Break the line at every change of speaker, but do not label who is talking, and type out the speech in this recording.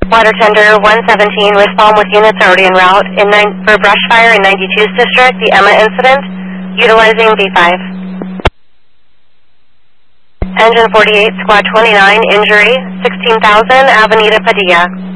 Water Tender 117, respond with units already en route for brush fire in 92nd District, the Emma incident, utilizing B5. Engine 48, Squad 29, injury, 16,000, Avenida Padilla.